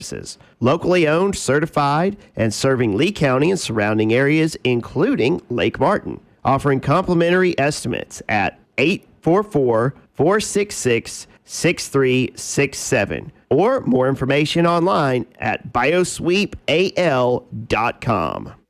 Locally owned, certified, and serving Lee County and surrounding areas, including Lake Martin. Offering complimentary estimates at 844-466-6367 or more information online at biosweepal.com.